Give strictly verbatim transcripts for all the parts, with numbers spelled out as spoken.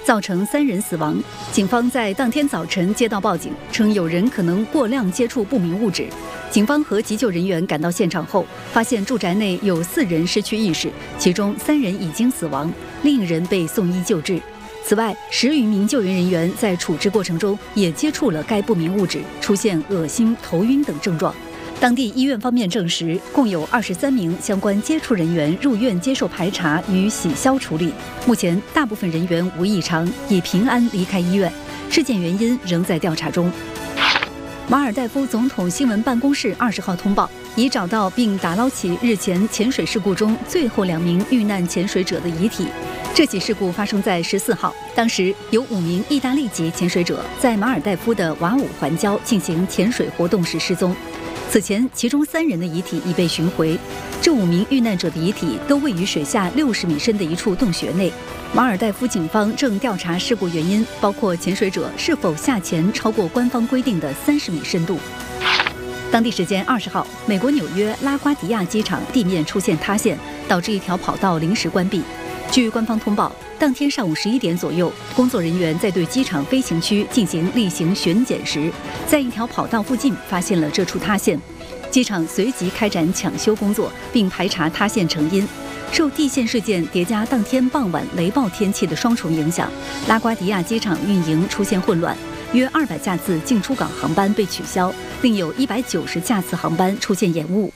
造成三人死亡。警方在当天早晨接到报警，称有人可能过量接触不明物质。警方和急救人员赶到现场后，发现住宅内有四人失去意识，其中三人已经死亡，另一人被送医救治。此外，十余名救援人员在处置过程中也接触了该不明物质，出现恶心、头晕等症状。当地医院方面证实，共有二十三名相关接触人员入院接受排查与洗消处理。目前，大部分人员无异常，已平安离开医院。事件原因仍在调查中。马尔代夫总统新闻办公室二十号通报，已找到并打捞起日前潜水事故中最后两名遇难潜水者的遗体。这起事故发生在十四号，当时有五名意大利籍潜水者在马尔代夫的瓦武环礁进行潜水活动时失踪。此前，其中三人的遗体已被寻回。这五名遇难者的遗体都位于水下六十米深的一处洞穴内。马尔代夫警方正调查事故原因，包括潜水者是否下潜超过官方规定的三十米深度。当地时间二十号，美国纽约拉瓜迪亚机场地面出现塌陷，导致一条跑道临时关闭。据官方通报，当天上午十一点左右，工作人员在对机场飞行区进行例行巡检时，在一条跑道附近发现了这处塌陷。机场随即开展抢修工作，并排查塌陷成因。受地陷事件叠加当天傍晚雷暴天气的双重影响，拉瓜迪亚机场运营出现混乱，约二百架次进出港航班被取消，另有一百九十架次航班出现延误。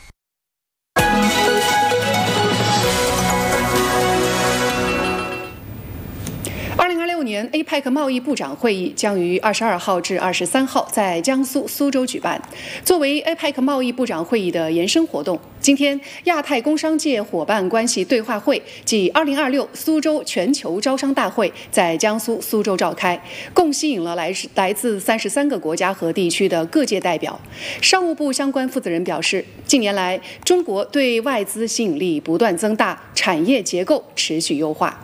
二零二六年 A P E C 贸易部长会议将于二十二号至二十三号在江苏苏州举办。作为 A P E C 贸易部长会议的延伸活动，今天亚太工商界伙伴关系对话会暨二零二六苏州全球招商大会在江苏苏州召开，共吸引了来来自三十三个国家和地区的各界代表。商务部相关负责人表示，近年来中国对外资吸引力不断增大，产业结构持续优化。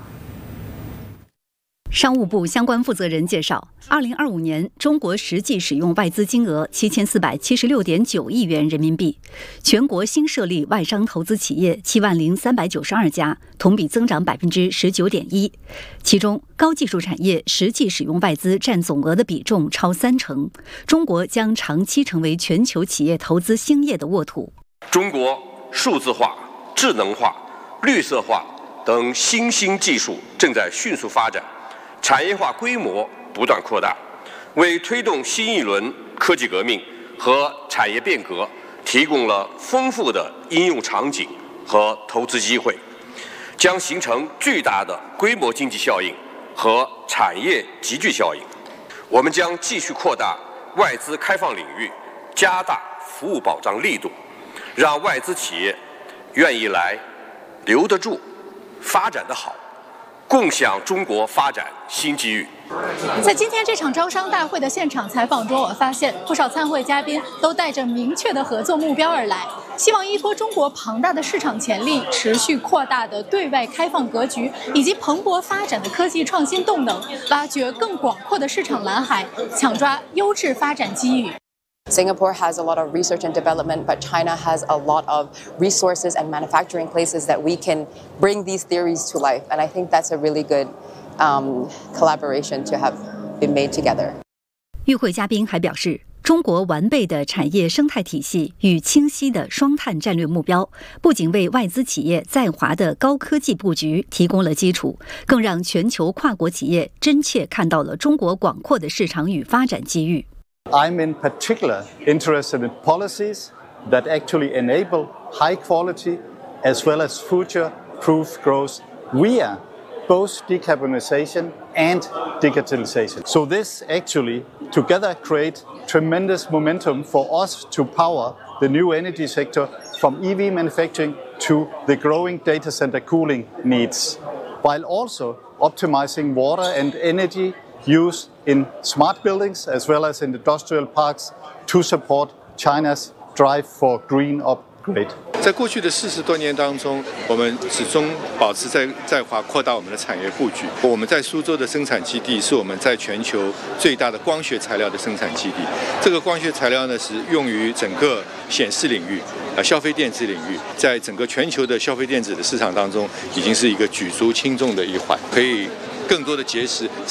商务部相关负责人介绍，二零二五年中国实际使用外资金额七千四百七十六点九亿元人民币，全国新设立外商投资企业七万零三百九十二家，同比增长百分之十九点一。其中，高技术产业实际使用外资占总额的比重超三成。中国将长期成为全球企业投资兴业的沃土。 中国数字化、智能化、绿色化等新兴技术正在迅速发展。产业化规模不断扩大，为推动新一轮科技革命和产业变革提供了丰富的应用场景和投资机会，将形成巨大的规模经济效应和产业集聚效应。我们将继续扩大外资开放领域，加大服务保障力度，让外资企业愿意来、留得住、发展得好，共享中国发展新机遇。 在今天这场招商大会的现场采访中，我发现不少参会嘉宾都带着明确的合作目标而来，希望依托中国庞大的市场潜力、持续扩大的对外开放格局以及蓬勃发展的科技创新动能，挖掘更广阔的市场蓝海，抢抓优质发展机遇。 Singapore has a lot of research and development, but China has a lot of resources and manufacturing places that we can bring these theories to life. And I think that's a really good um, collaboration to have been made together. 与会嘉宾还表示，中国完备的产业生态体系与清晰的双碳战略目标，不仅为外资企业在华的高科技布局提供了基础，更让全球跨国企业真切看到了中国广阔的市场与发展机遇。 I'm in particular interested in policies that actually enable high quality as well as future-proof growth via both decarbonization and digitalization. So this actually together create tremendous momentum for us to power the new energy sector from E V manufacturing to the growing data center cooling needs, while also optimizing water and energy use in smart buildings as well as in industrial parks to support China's drive for green upgrade. 在过去的四十多年当中，我们始终保持在在华扩大我们的产业布局。我们在苏州的生产基地是我们在全球最大的光学材料的生产基地。这个光学材料呢是用于整个显示领域、啊消费电子领域，在整个全球的消费电子的市场当中，已经是一个举足轻重的一环，可以更多的结识